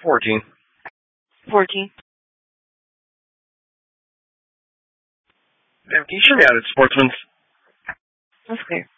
14. 14. Ma'am, can you show me out at Sportsman's? That's clear.